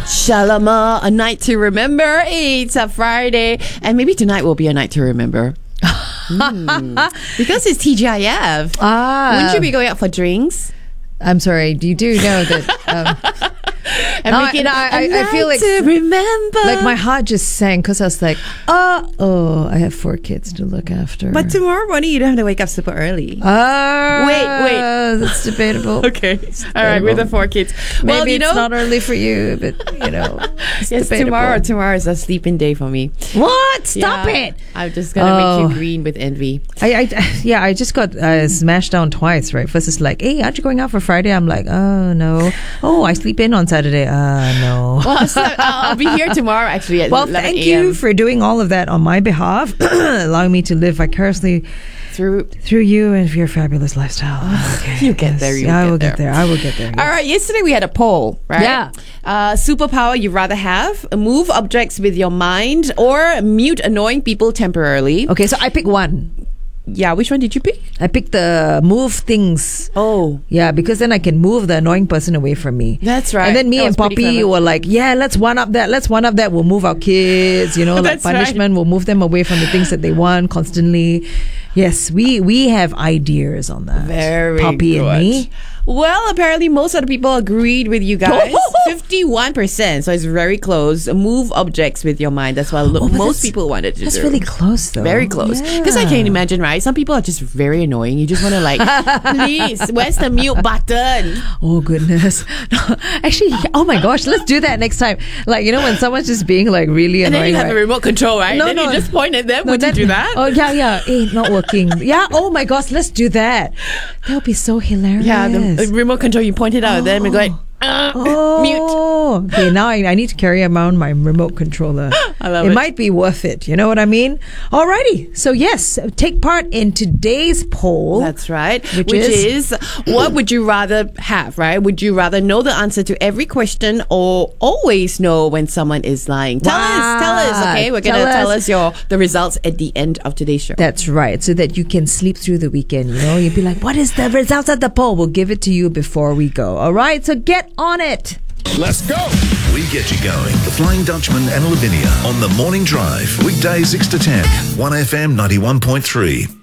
Shalama, a night to remember. It's a Friday, and maybe tonight will be a night to remember. Because it's TGIF. Wouldn't you be going out for drinks? I'm sorry. You do know that. I feel like to remember. Like my heart just sank because I was like, I have 4 kids to look after. But tomorrow morning you don't have to wake up super early. Wait. That's debatable. Okay. All right, with the 4 kids. Maybe it's not early for you, but it's yes, debatable. tomorrow is a sleeping day for me. What? Stop it. I'm just going to make you green with envy. I just got smashed down twice, right? First it's like, hey, aren't you going out for Friday? I'm like, oh, no. Oh, I sleep in on Saturday. No. Well, so I'll be here tomorrow actually at 11 thank a.m. you for doing all of that on my behalf, allowing me to live vicariously through you and your fabulous lifestyle. Okay. You get there. I will get there. Yes. All right. Yesterday we had a poll, right? Yeah. Superpower you rather have: move objects with your mind or mute annoying people temporarily. Okay, so I pick one. Yeah, which one did you pick? I picked the move things. Oh. Yeah, because then I can move the annoying person away from me. That's right. And then me that and Poppy were like, yeah, let's one up that. We'll move our kids, like punishment. Right. We'll move them away from the things that they want constantly. Yes, we have ideas on that. Very Poppy good. And me. Well, apparently most of the people agreed with you guys. 51%, so it's very close. Move objects with your mind. That's what most people wanted to do. That's really close, though. Very close. Because I can imagine, right? Some people are just very annoying. You just want to please, where's the mute button? Oh, goodness. Actually, oh my gosh, let's do that next time. Like, when someone's just being really and annoying. And then you have a remote control, right? No, then you just point at them. Would you do that? Oh, yeah. Not working. Yeah, oh my gosh, let's do that. That would be so hilarious. Yeah, the remote control, you point it out at them and go like, mute. Okay, now I need to carry around my remote controller. I love it. It might be worth it. You know what I mean? Alrighty. So yes, take part in today's poll. That's right. Which is what would you rather have, right? Would you rather know the answer to every question or always know when someone is lying? Tell us. Okay, we're gonna tell us the results at the end of today's show. That's right. So that you can sleep through the weekend. You'd be like, what is the results of the poll? We'll give it to you before we go. All right. So get on it. Let's go. We get you going. The Flying Dutchman and Lavinia on the Morning Drive. Weekdays 6 to 10. 1FM 91.3.